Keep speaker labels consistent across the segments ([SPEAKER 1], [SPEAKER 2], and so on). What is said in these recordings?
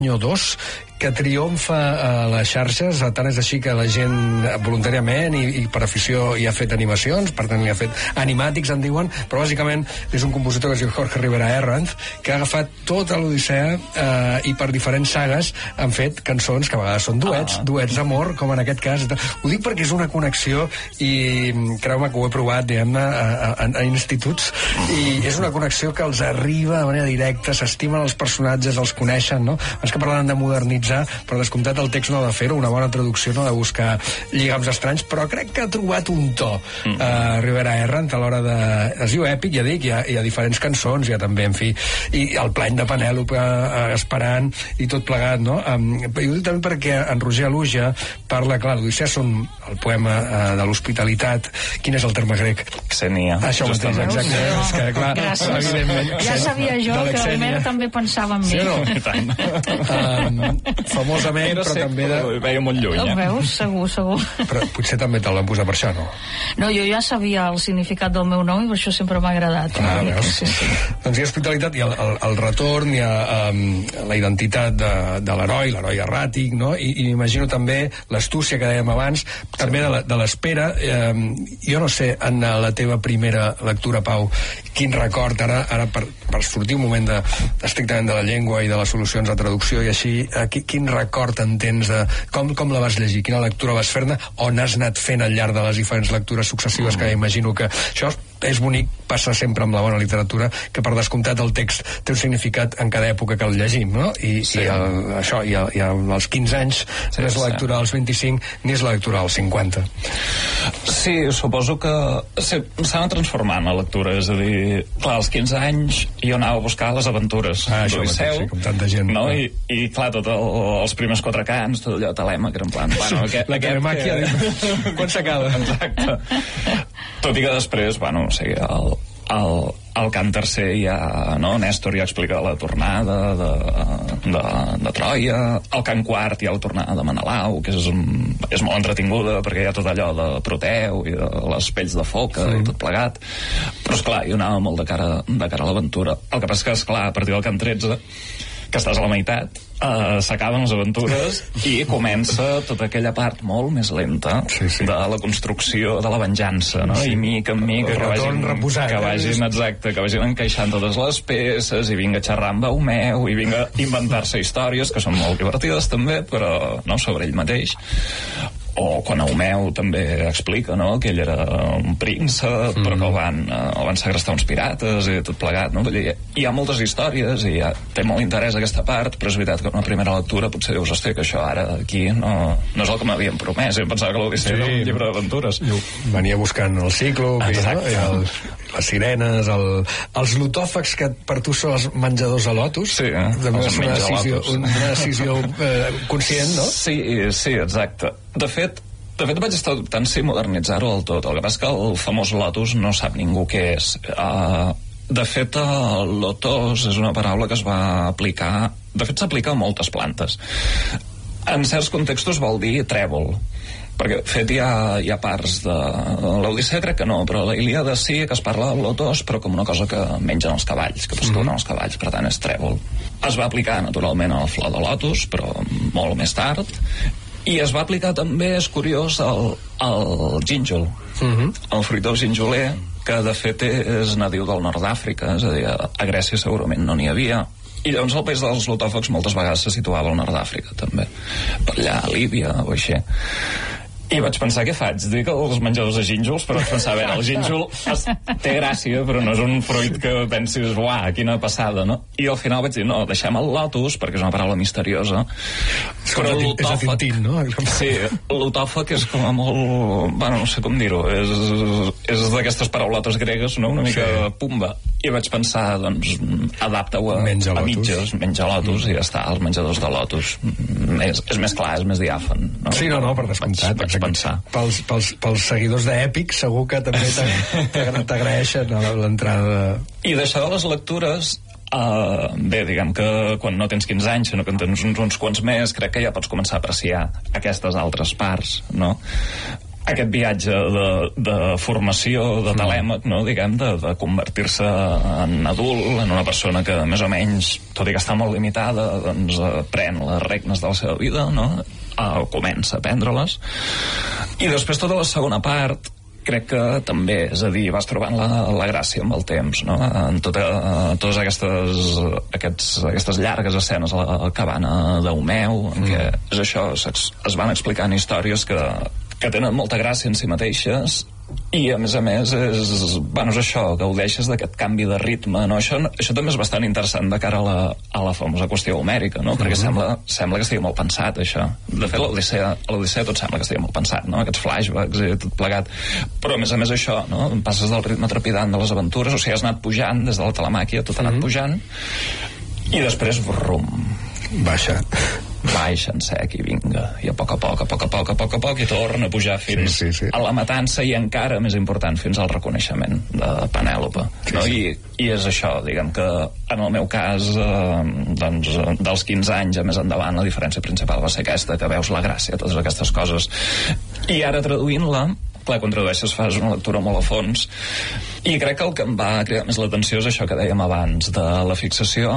[SPEAKER 1] 2, que triomfa a les xarxes, tant és així que la gent voluntàriament i per afició hi ha fet animacions, per tant hi ha fet animàtics, en diuen, però bàsicament és un compositor que es diu Jorge Rivera Herranz, que ha agafat tota l'Odissea i per diferents sagues han fet cançons que a vegades són duets d'amor, com en aquest cas. Ho dic perquè és una connexió i creu-me que ho he provat, diguem-ne, a instituts, i és una connexió que els arriba de manera directa, s'estimen els personatges, els coneixen, no? És que parlant de modernitzar, però descomptat el text no ha de fer-ho, una bona traducció no ha de buscar lligams estranys, però crec que ha trobat un to Rivera Herranz a l'hora de... Es diu èpic, ja dic, hi ha diferents cançons, hi ha també, en fi, i el plany de Penèlope esperant i tot plegat, no? I ho dic també perquè en Roger Aluja parla, clar, l'Odissea són el poema de l'hospitalitat. Quin és el terme grec?
[SPEAKER 2] Xenia.
[SPEAKER 1] Això mateix, exacte. És que, clar, evidentment...
[SPEAKER 3] Ja sabia jo que Homer també pensava en mi.
[SPEAKER 1] Sí o no? Famosament, però també
[SPEAKER 2] ho veia molt lluny.
[SPEAKER 3] El veus? Segur.
[SPEAKER 1] Però potser també te'l van posar per això, no?
[SPEAKER 3] No, jo ja sabia el significat del meu nom i per això sempre m'ha agradat.
[SPEAKER 1] Veus? Sí. Doncs hi ha hospitalitat, hi ha el retorn, hi ha la identitat de l'heroi erràtic, no? I m'imagino també l'astúcia que dèiem abans, també de l'espera. Jo no sé, en la teva primera lectura, Pau, quin record, ara per sortir un moment estrictament de la llengua i de les solucions de traducció i així, quin record en tens de com la vas llegir, quina lectura vas fer-ne, on has anat fent al llarg de les diferents lectures successives, que imagino que això és bonic, passa sempre amb la bona literatura, que per descomptat el text té un significat en cada època que el llegim, no? I als 15 anys no és la lectura als 25 ni és la lectura als 50.
[SPEAKER 2] Sí, suposo que s'ha anat transformant la lectura, és a dir, clar, als 15 anys jo anava a buscar les aventures d'Odisseu,
[SPEAKER 1] sí, com tanta gent,
[SPEAKER 2] no? I clar, tots els primers 4 cants, tot allò telèmac, era en plan, bueno,
[SPEAKER 1] la telemàquia quan s'acaba.
[SPEAKER 2] Exacte. Tot i que després, bueno, o sigui, al cant tercer ja, no? Nèstor ja explica la tornada de Troia, al cant quart hi ha la tornada de Menelau, que és molt entretinguda perquè hi ha tot allò de Proteu i de les pells de foca i tot plegat, però esclar, jo anava molt de cara a l'aventura. El que passa que, esclar, a partir del cant 13, que estàs a la meitat, s'acaben les aventures i comença tota aquella part molt més lenta de la construcció de la venjança, no? I mica en mica que vagin encaixant totes les peces i vinga a xerrar amb Eumeu i vinga a inventar-se històries que són molt divertides també, però no sobre ell mateix. O quan Eumeu també explica, no?, que ell era un príncep però que el van segrestar uns pirates i tot plegat, no? Hi ha moltes històries i té molt interès aquesta part, però és veritat que una primera lectura potser dius, hosti, que això ara aquí no és el que m'havien promès, jo pensava que l'Odissea era un llibre d'aventures.
[SPEAKER 1] Venia buscant el Cíclop i les sirenes, els lutòfags, que per tu són els menjadors de Lotus.
[SPEAKER 2] Sí,
[SPEAKER 1] una decisió conscient, no?
[SPEAKER 2] Sí, exacte. De fet, vaig estar dubtant si modernitzar-ho del tot. El que passa que el famós Lotus no sap ningú què és. De fet, lotos és una paraula que es va aplicar... De fet, s'aplica a moltes plantes. En certs contextos vol dir trèvol, perquè, de fet, hi ha parts de l'Odissea, crec que no, però la Ilíada sí, que es parla del lotos, però com una cosa que mengen els cavalls, que pasturen els cavalls, per tant és trèvol. Es va aplicar, naturalment, a la flor de lotus, però molt més tard, i es va aplicar també, és curiós, al gínjol, el fruit del ginjoler, que de fet és nadiu del nord d'Àfrica, és a dir, a Grècia segurament no n'hi havia, i llavors el país dels lutòfags moltes vegades se situava al nord d'Àfrica també, per allà a Líbia o així. I vaig pensar, què faig? Dic els menjadors de gínjols, però vaig pensar, a veure, el gínjol té gràcia, però no és un fruit que pensis, uah, quina passada, no? I al final vaig dir, no, deixem el lotus, perquè és una paraula misteriosa, però l'utòfag...
[SPEAKER 1] no?
[SPEAKER 2] Sí, l'utòfag és com a molt... Bueno, no sé com dir-ho, és d'aquestes paraulotes gregues, no? Una mica pumba. I vaig pensar, doncs, adapta-ho a mitges, menja lotus, i ja està, els menjadors de lotus. És més clar, és més diàfan, no?
[SPEAKER 1] Sí, no, per descomptat.
[SPEAKER 2] Vaig pensar.
[SPEAKER 1] Pels seguidors d'Èpic segur que també t'agraeixen l'entrada.
[SPEAKER 2] I d'això de les lectures, bé, diguem que quan no tens 15 anys, sinó que en tens uns quants més, crec que ja pots començar a apreciar aquestes altres parts, no? aquest viatge de formació de telèmac, no, diguem, de convertir-se en adult, en una persona que més o menys, tot i que està molt limitada, doncs pren les regnes de la seva vida, no? Comença a prendre-les, i després tota la segona part crec que també, és a dir, vas trobant la gràcia amb el temps, no? En totes aquestes llargues escenes a la cabana d'Eumeu, en què és això, es van explicant històries que tenen molta gràcia en si mateixes, i a més és això, gaudeixes d'aquest canvi de ritme, no? Això també és bastant interessant de cara a la famosa qüestió homèrica, no? Perquè sembla que estigui molt pensat, això. De fet, a l'Odissea tot sembla que estigui molt pensat, no? Aquests flashbacks i tot plegat, però a més això, no? Passes del ritme trepidant de les aventures, o sigui, has anat pujant des de la telemàquia, tot ha anat pujant, i després brum, baixa en sec i vinga, i a poc a poc i torna a pujar fins a la matança, i encara més important, fins al reconeixement de Penèlope, no? I és això, diguem que en el meu cas doncs dels 15 anys a més endavant la diferència principal va ser aquesta, que veus la gràcia, totes aquestes coses, i ara traduint-la, clar, quan tradueixes fas una lectura molt a fons, i crec que el que em va cridar més l'atenció és això que dèiem abans, de la fixació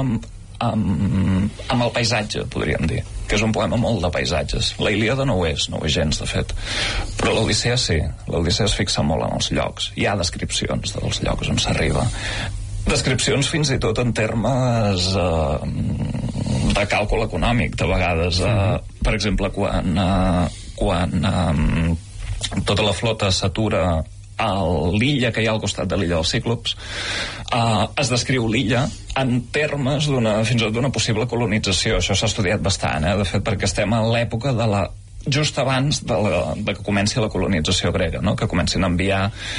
[SPEAKER 2] amb el paisatge, podríem dir, que és un poema molt de paisatges. La Ilíada no ho és gens, de fet, però l'Odissea sí, l'Odissea es fixa molt en els llocs, hi ha descripcions dels llocs on s'arriba, descripcions fins i tot en termes de càlcul econòmic, de vegades, per exemple, quan tota la flota s'atura a l'illa que hi ha al costat de l'illa dels Cíclops, es descriu l'illa en termes fins i tot d'una possible colonització. Això s'ha estudiat bastant, de fet, perquè estem a l'època just abans de que comenci la colonització grega, no? Que comencin a enviar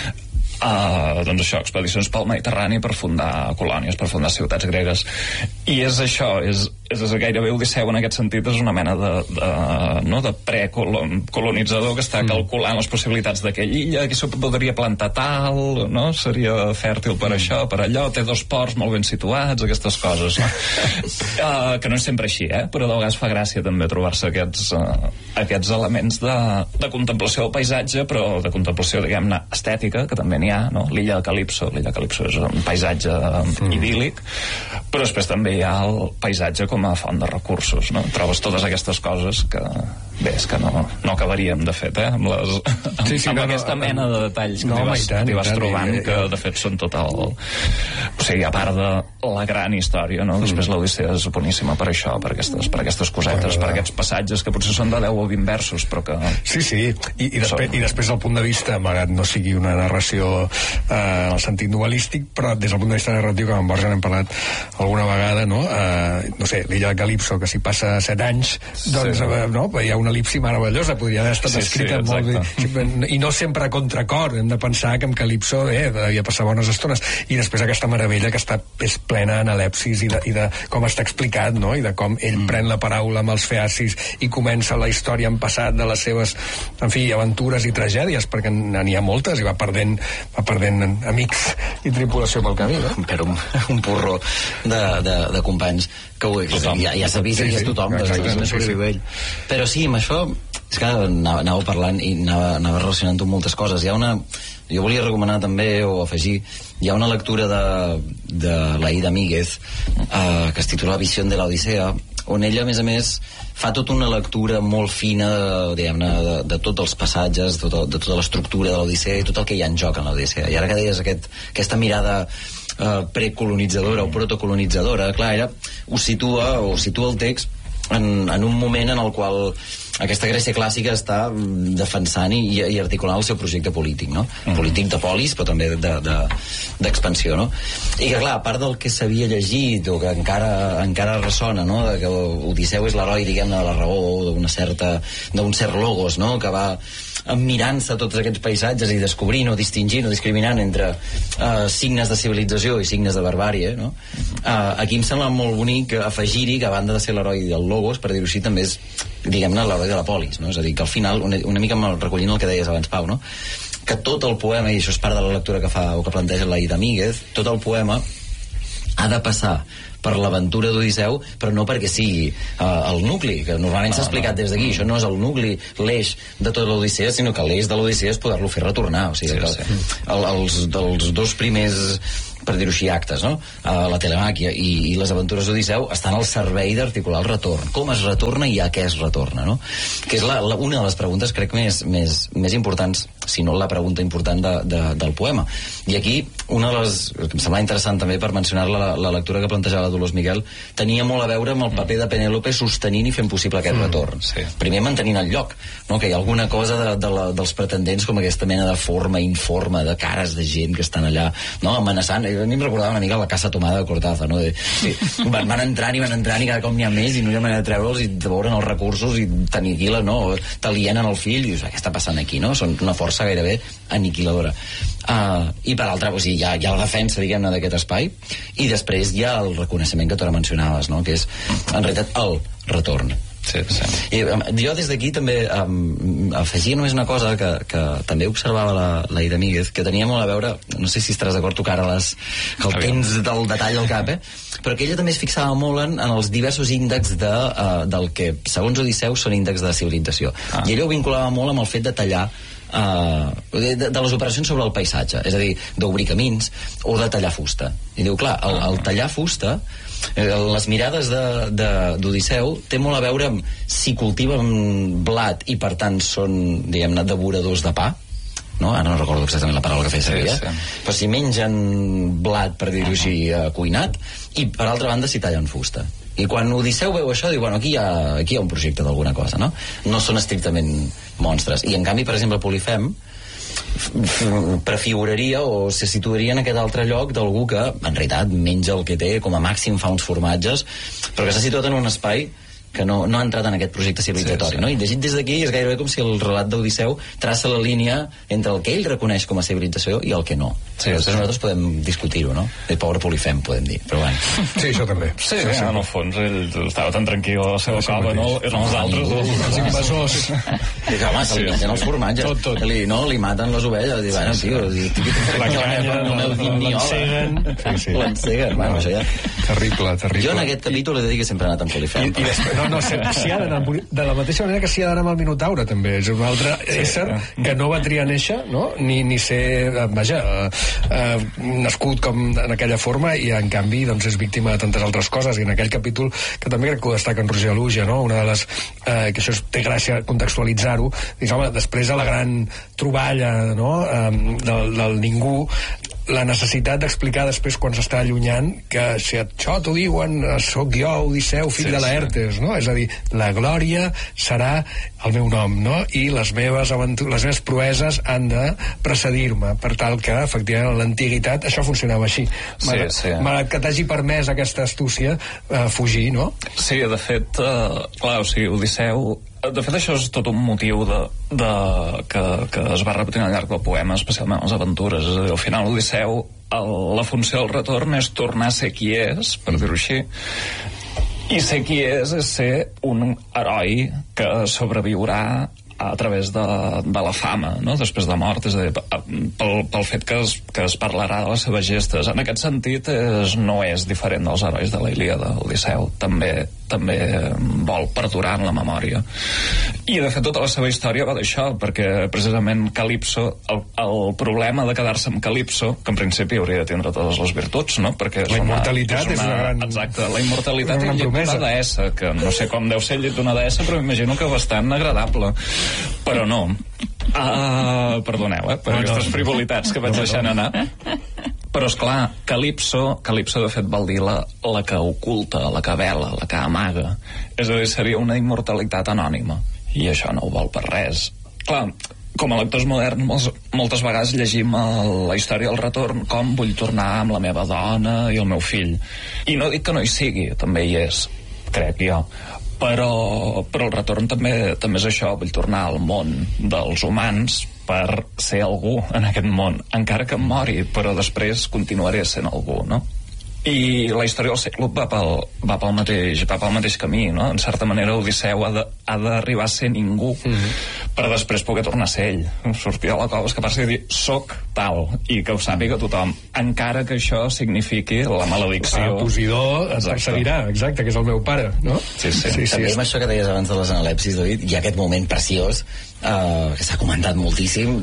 [SPEAKER 2] doncs això, expedicions pel Mediterrani per fundar colònies, per fundar ciutats gregues, i és això, és gairebé Odisseu en aquest sentit és una mena de precolonitzador que està calculant les possibilitats d'aquella illa, aquí s'ho podria plantar tal, no? Seria fèrtil per això, per allò, té 2 ports molt ben situats, aquestes coses, no? Que no és sempre així, però de vegades fa gràcia també trobar-se aquests elements de contemplació del paisatge, però de contemplació, diguem-ne, estètica, que també n'hi ha, no? L'illa de Calipso és un paisatge idíl·lic, però després també hi ha el paisatge com a font de recursos, no? Trobes totes aquestes coses que, bé, és que no acabaríem, de fet, amb aquesta mena de detalls que t'hi vas trobant, que de fet són tot o sigui, a part de la gran història, no? Després l'Odissea és boníssima per això, per aquestes cosetes, per aquests passatges que potser són de 10 o 20 versos, però que...
[SPEAKER 1] Sí, i després el punt de vista, malgrat no sigui una narració en el sentit novel·lístic, però des del punt de vista narratiu, que amb Borja n'hem parlat alguna vegada, no? No sé, l'illa de Calipso, que s'hi passa 7 anys, doncs hi ha una elipsi meravellosa, podria haver estat escrita molt bé, i no sempre a contracor, hem de pensar que amb Calipso devia passar bones estones, i després aquesta meravella que és plena en elepsis i de com està explicat, no? I de com ell pren la paraula amb els feacis i comença la història en passat de les seves, en fi, aventures i tragèdies, perquè n'hi ha moltes, i va perdent amics i tripulació pel camí, no?
[SPEAKER 4] Però un porró de companys que ja s'ha vist, ja és tothom, però sí, amb això és que anava parlant i anava relacionant amb moltes coses. Jo volia recomanar també o afegir, hi ha una lectura de l'Aida Míguez que es titula Visió de l'Odissea, on ella a més fa tota una lectura molt fina de tots els passatges, de tota l'estructura de l'Odissea i tot el que hi ha en joc en l'Odissea. I ara que deies aquesta mirada precolonitzadora o protocolonitzadora, clar, ella ho situa el text en un moment en el qual aquesta Grècia clàssica està defensant i articulant el seu projecte polític, no? Polític de polis, però també d'expansió, no? I que, clar, a part del que s'havia llegit o que encara ressona, no? De que Odisseu és l'heroi, diguem-ne, de la raó, d'un cert logos, no? Que va mirant-se tots aquests paisatges i descobrint o distingint o discriminant entre signes de civilització i signes de barbàrie, no? Aquí em sembla molt bonic afegir-hi que a banda de ser l'heroi del logos, per dir-ho així, també és, diguem-ne, l'heroi de la polis, no? És a dir, que al final, una mica recollint el que deies abans, Pau, no? Que tot el poema, i això és part de la lectura que fa o que planteja l'Aida Míguez, tot el poema ha de passar per l'aventura d'Odisseu, però no perquè sigui el nucli, que normalment s'ha explicat des d'aquí. Això no és el nucli, l'eix de tota l'Odissea, sinó que l'eix de l'Odissea és poder-lo fer retornar. O sigui, els dos primers, per dir-ho així, actes, no? La Telemàquia i les aventures d'Odisseu estan al servei d'articular el retorn. Com es retorna i a què es retorna, no? Que és una de les preguntes, crec, més importants, si no la pregunta important del poema. I aquí, una de les, que em semblava interessant també per mencionar la lectura que plantejava Dolors Miguel, tenia molt a veure amb el paper de Penèlope sostenint i fent possible aquest retorn. Primer mantenint el lloc, no? Que hi ha alguna cosa dels pretendents com aquesta mena de forma informe, de cares de gent que estan allà, no? Amenaçant. A mi em recordava una mica la Casa Tomada de Cortázar, no? Van entrant i cada cop n'hi ha més i no hi ha manera de treure'ls i de veure'n els recursos i t'aniquilen, no? T'alienen el fill i dius, què està passant aquí, no? Són una força gairebé aniquiladora. I per l'altra, o sigui, hi ha la defensa, diguem-ne, d'aquest espai, i després hi ha el reconeixement que tu ara mencionaves, no? Que és, en realitat, el retorn. I jo des d'aquí també afegia només una cosa que també observava la Ida Míguez, que tenia molt a veure, no sé si estaràs d'acord, tu que ara que el tens del detall al cap, però que ella també es fixava molt en els diversos índexs del que segons Odisseu són índexs de civilització, i ella ho vinculava molt amb el fet de tallar de les operacions sobre el paisatge, és a dir, d'obrir camins o de tallar fusta. I diu, clar, el tallar fusta, les mirades d'Odisseu té molt a veure amb si cultiven blat i per tant són, diguem-ne, devoradors de pa, no? Ara no recordo exactament la paraula que feia servir, però si mengen blat, per dir-ho així, cuinat, i per altra banda si tallen fusta. I quan Odisseu veu això, diu, bueno, aquí hi ha un projecte d'alguna cosa, no? No són estrictament monstres. I en canvi, per exemple, Polifem prefiguraria o se situaria en aquest altre lloc d'algú que en realitat menja el que té, com a màxim fa uns formatges, però que s'ha situat en un espai que no ha entrat en aquest projecte civilizatori, no? I llegit des d'aquí és gairebé com si el relat d'Odisseu traça la línia entre el que ell reconeix com a civilització i el que no. Nosaltres podem discutir-ho, no? El pobre Polifem, podem dir, però bueno.
[SPEAKER 1] Sí, això també.
[SPEAKER 2] Sí, en el fons ell estava tan tranquil a la seva cova, no? Eren els altres,
[SPEAKER 1] els invasors.
[SPEAKER 4] I home, se li mengen els formatges. Li maten les ovelles. Bueno, tio,
[SPEAKER 2] la canya,
[SPEAKER 4] l'enceguen. Bueno, això ja...
[SPEAKER 1] Terrible.
[SPEAKER 4] Jo en aquest capítol he de dir que sempre he anat amb Polifem.
[SPEAKER 1] I després, si ha d'anar de la mateixa manera que si ha d'anar amb el Minotaure, també. És un altre ésser que no va triar néixer, no? Ni ser, vaja, nascut com en aquella forma, i en canvi doncs és víctima de tantes altres coses. I en aquell capítol, que també crec que ho destaca en Roger Aluja, no? Una de les que això té gràcia contextualitzar-ho, dius, home, després de la gran troballa, no? del ningú, la necessitat d'explicar després quan s'està allunyant que si això t'ho diuen sóc jo, Odisseu, fill de Laertes, no? És a dir, la glòria serà el meu nom, no? I les meves proeses han de precedir-me, per tal que efectivament en l'antiguitat això funcionava així. Malgrat que t'hagi permès aquesta astúcia fugir, no?
[SPEAKER 2] Sí, de fet, clar, o sigui, Odisseu, de fet això és tot un motiu que es va repetint al llarg del poema, especialment les aventures. És a dir, al final Odisseu, la funció del retorn és tornar a ser qui és, per dir-ho així, i ser qui és ser un heroi que sobreviurà a través de la fama, no? Després de mort, és a dir, pel fet que es parlarà de les seves gestes. En aquest sentit no és diferent dels herois de la Ilíada. Odisseu també vol perdurar en la memòria, i de fet tota la seva història va d'això, perquè precisament Calipso, el problema de quedar-se amb Calipso, que en principi hauria de tindre totes les virtuts, no? Perquè
[SPEAKER 1] la immortalitat és una gran...
[SPEAKER 2] Exacte, la immortalitat és un llit d'una deessa, que no sé com deu ser el llit d'una deessa, però m'imagino que bastant agradable, però no. Perdoneu, per aquestes frivolitats que vaig deixant anar. Però, esclar, Calipso de fet vol dir la que oculta, la que vela, la que amaga. És a dir, seria una immortalitat anònima, i això no ho vol per res. Clar, com a lectors moderns moltes vegades llegim la història del retorn com vull tornar amb la meva dona i el meu fill, i no dic que no hi sigui, també hi és, crec jo, però el retorn també és això, vull tornar al món dels humans per ser algú en aquest món, encara que em mori, però després continuaré sent algú, no? I la història del Cíclop va pel mateix camí, no? En certa manera Odisseu ha d'arribar a ser ningú per després poder tornar a ser ell. Sortir a la cova, escapar-se i dir soc tal, i que ho sàpiga tothom, encara que això signifiqui la maledicció.
[SPEAKER 1] Posidó et perseguirà, exacte, que és el meu pare, no?
[SPEAKER 2] Sí.
[SPEAKER 4] També amb això que deies abans de les analepsis, David, hi ha aquest moment preciós que s'ha comentat moltíssim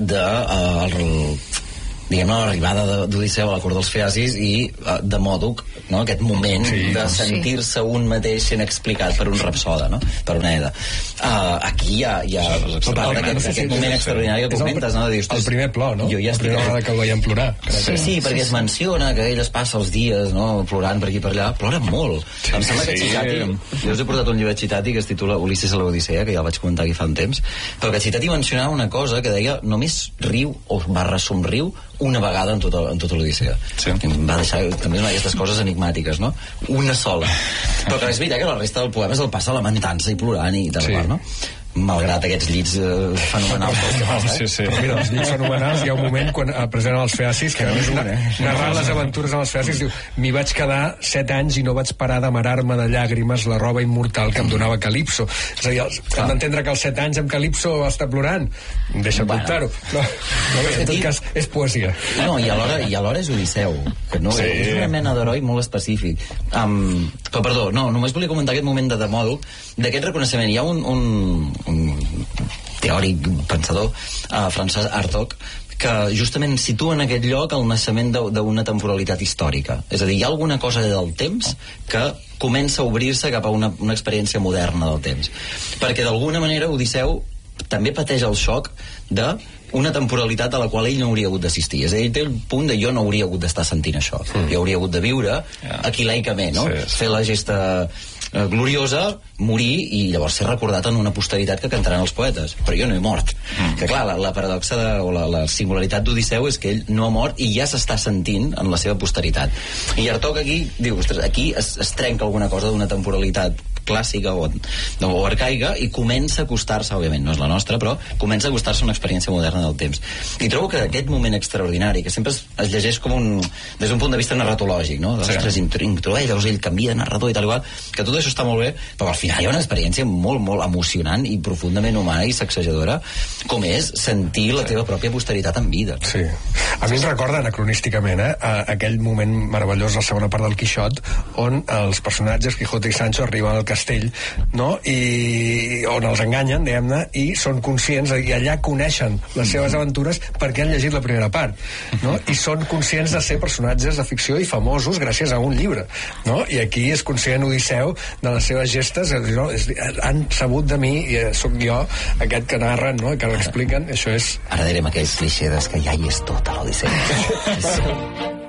[SPEAKER 4] diguem-ne, l'arribada d'Odisseu a la cort dels Feacis i de Mòdoc, no? Aquest moment de sentir-se un mateix sent explicat per un rapsoda, no? Per una Eda. Aquí hi ha aquest moment extraordinari que comentes, no?
[SPEAKER 1] El primer plor, no? La primera vegada que el veiem plorar.
[SPEAKER 4] Sí, perquè es menciona que ell es passa els dies, no?, plorant per aquí per allà. Plora molt. Em sembla que Citati, jo us he portat un llibre de Citati que es titula Ulisses a l'Odissea, que ja el vaig comentar aquí fa un temps, però que Citati mencionava una cosa que deia només riu o /somriu una vegada en tota l'Odissea. Em va deixar també una d'aquestes coses enigmàtiques, no? Una sola. Però que és veritat que la resta del poema se'l passa lamentant-se i plorant i tal, no? Malgrat aquests llits fenomenals que fa,
[SPEAKER 1] Però mira, els llits fenomenals, hi ha un moment quan presenten els Feacis, que a més narrant les aventures dels Feacis diu: m'hi vaig quedar 7 anys i no vaig parar d'amarar-me de llàgrimes la roba immortal que em donava Calipso. És a dir, hem d'entendre que als 7 anys amb Calipso va estar plorant, deixa dubtar-ho, però en tot cas és poesia.
[SPEAKER 4] No, i alhora és Odisseu, que no, és una mena d'heroi molt específic. Però perdó, només volia comentar aquest moment de Demòdoc, d'aquest reconeixement. Hi ha un teòric pensador, Francesc Hartog, que justament situa en aquest lloc el naixement d'una temporalitat històrica. És a dir, hi ha alguna cosa del temps que comença a obrir-se cap a una experiència moderna del temps. Perquè d'alguna manera Odisseu també pateix el xoc de una temporalitat a la qual ell no hauria hagut d'assistir. És a dir, ell té el punt de jo no hauria hagut d'estar sentint això. Jo hauria hagut de viure aquilaicament, no? Fer la gesta gloriosa, morir i llavors ser recordat en una posteritat que cantaran els poetes. Però jo no he mort. Que clar, la paradoxa o la singularitat d'Odisseu és que ell no ha mort i ja s'està sentint en la seva posteritat. I Hartog aquí diu, ostres, aquí es trenca alguna cosa d'una temporalitat clàssica o arcaica i comença a acostar-se, òbviament no és la nostra, però comença a acostar-se a una experiència moderna del temps. I trobo que aquest moment extraordinari, que sempre es llegeix com des d'un punt de vista narratològic, no? Ostres, introdueix, llavors ell canvia de narrador i tal igual, que tot això està molt bé, però al final hi ha una experiència molt, molt emocionant i profundament humana i sacsejadora, com és sentir la teva pròpia posteritat en vida.
[SPEAKER 1] Sí. A mi em recorda anacronísticament aquell moment meravellós, la segona part del Quixot, on els personatges Quijote i Sancho arriben al castell, no? I on els enganyen, diguem-ne, i són conscients, i allà coneixen les seves aventures perquè han llegit la primera part, no? I són conscients de ser personatges de ficció i famosos gràcies a un llibre, no? I aquí és conscient Odisseu de les seves gestes, no? Han sabut de mi i sóc jo aquest que narren, no? Que l'expliquen, això és...
[SPEAKER 4] Ara direm aquell clixé que ja hi és tot a l'Odissea.